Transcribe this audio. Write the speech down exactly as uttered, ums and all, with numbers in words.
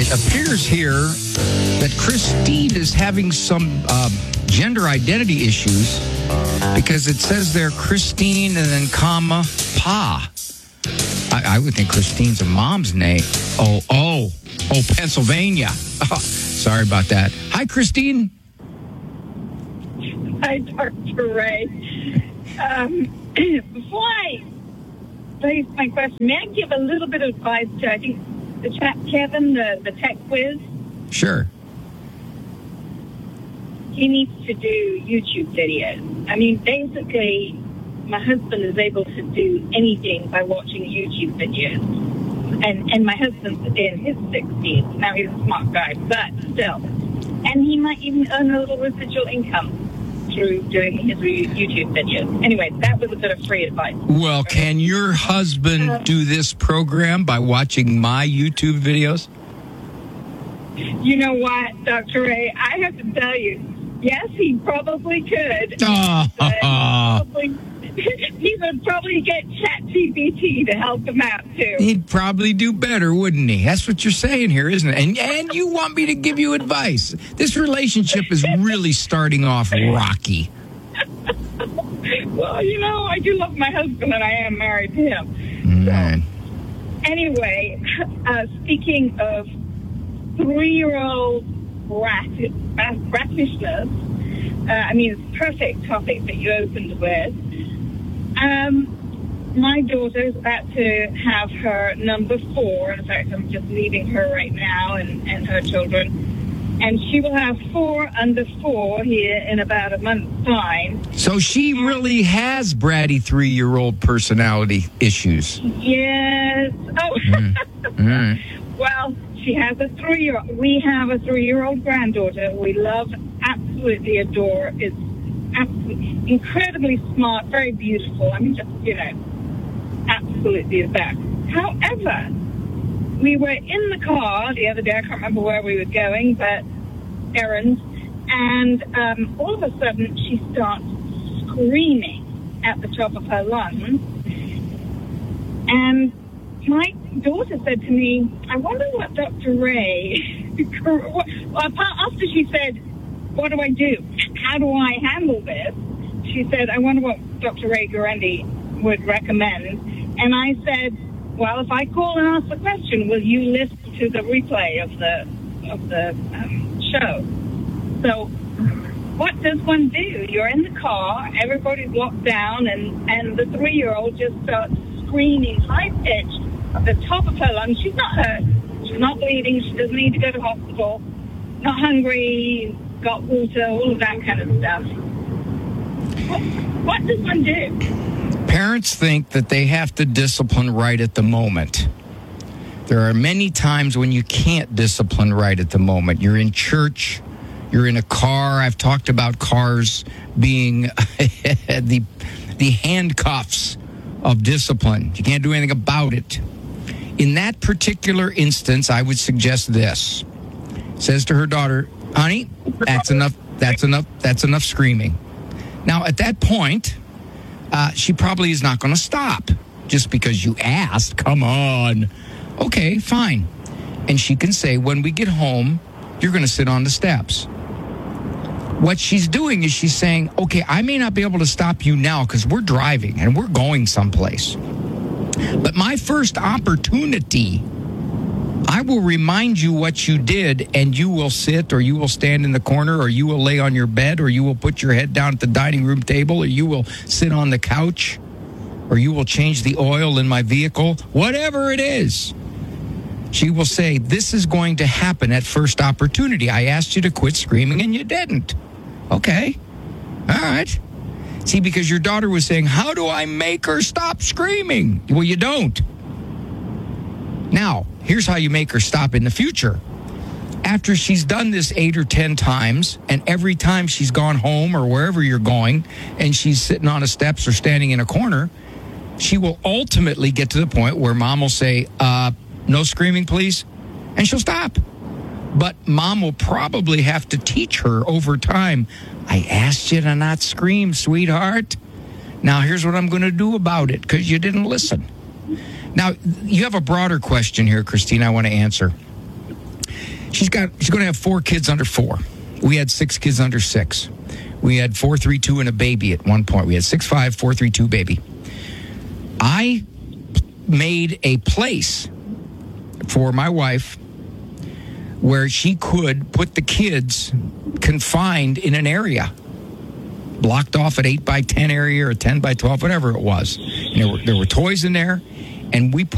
it appears here that Christine is having some uh, gender identity issues because it says there Christine and then comma Pa. I, I would think Christine's a mom's name. Oh, oh, oh, Pennsylvania. Oh, sorry about that. Hi, Christine. Hi, Doctor Ray. Um, before I place my question, may I give a little bit of advice to, I think, the chap Kevin, the, the tech quiz? Sure. He needs to do YouTube videos. I mean, basically, my husband is able to do anything by watching YouTube videos. And and my husband's in his sixties. Now, he's a smart guy, but still. And he might even earn a little residual income through doing his YouTube videos. Anyway, that was a bit of free advice. Well, can your husband do this program by watching my YouTube videos? You know what, Doctor Ray? I have to tell you, yes, he probably could. Oh. But probably, he would probably get ChatGPT to help him out, too. He'd probably do better, wouldn't he? That's what you're saying here, isn't it? And and you want me to give you advice. This relationship is really starting off rocky. Well, you know, I do love my husband, and I am married to him. Mm. So, anyway, uh, speaking of three-year-old rat, rat, ratishness, uh, I mean, it's a perfect topic that you opened with. Um, my daughter is about to have her number four. In fact, I'm just leaving her right now and, and her children. And she will have four under four here in about a month's time. So she really has bratty three-year-old personality issues. Yes. Oh, Mm. Mm. Well, she has a three-year-old. We have a three-year-old granddaughter we love, absolutely adore. Is absolutely incredibly smart, very beautiful. I mean, just, you know, absolutely the best. However, we were in the car the other day. I can't remember where we were going, but errands. And um, all of a sudden, she starts screaming at the top of her lungs. And my daughter said to me, I wonder what Doctor Ray, well, after she said, what do I do? How do I handle this? She said, I wonder what Doctor Ray Guarendi would recommend. And I said, well, if I call and ask the question, will you listen to the replay of the of the um, show? So what does one do? You're in the car, everybody's locked down, and, and the three-year-old just starts screaming high-pitched at the top of her lungs. She's not hurt. She's not bleeding. She doesn't need to go to hospital. Not hungry, got water, all of that kind of stuff. What, what does one do? Parents think that they have to discipline right at the moment. There are many times when you can't discipline right at the moment. You're in church. You're in a car. I've talked about cars being the, the handcuffs of discipline. You can't do anything about it. In that particular instance, I would suggest this. Says to her daughter, honey, that's enough, that's enough, that's enough screaming. Now, at that point, uh, she probably is not going to stop just because you asked. Come on. Okay, fine. And she can say, when we get home, you're going to sit on the steps. What she's doing is she's saying, okay, I may not be able to stop you now because we're driving and we're going someplace. But my first opportunity, I will remind you what you did, and you will sit or you will stand in the corner or you will lay on your bed or you will put your head down at the dining room table or you will sit on the couch or you will change the oil in my vehicle, whatever it is. She will say, this is going to happen at first opportunity. I asked you to quit screaming and you didn't. Okay. All right. See, because your daughter was saying, how do I make her stop screaming? Well, you don't. Now, here's how you make her stop in the future. After she's done this eight or ten times, and every time she's gone home or wherever you're going, and she's sitting on the steps or standing in a corner, she will ultimately get to the point where mom will say, uh, no screaming, please, and she'll stop. But mom will probably have to teach her over time, I asked you to not scream, sweetheart. Now, here's what I'm going to do about it, because you didn't listen. Now, you have a broader question here, Christine, I want to answer. she's got she's going to have four kids under four. We had six kids under six. We had four, three, two, and a baby at one point. We had six, five, four, three, two baby. I made a place for my wife where she could put the kids confined in an area, blocked off at eight by ten area or ten by twelve, whatever it was. And there were, there were toys in there, and we put